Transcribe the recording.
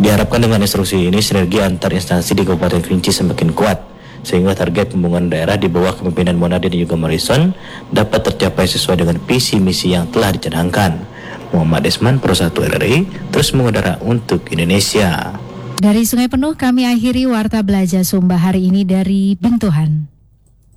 Diharapkan dengan instruksi ini sinergi antar instansi di Kabupaten Kerinci semakin kuat, sehingga target pembangunan daerah di bawah kepemimpinan Monadi dan juga Morrison dapat tercapai sesuai dengan visi misi yang telah dicanangkan. Muhammad Desman, Pro 1 RRI, terus mengudara untuk Indonesia. Dari Sungai Penuh kami akhiri Warta Belajar Sumba hari ini dari Bintuhan.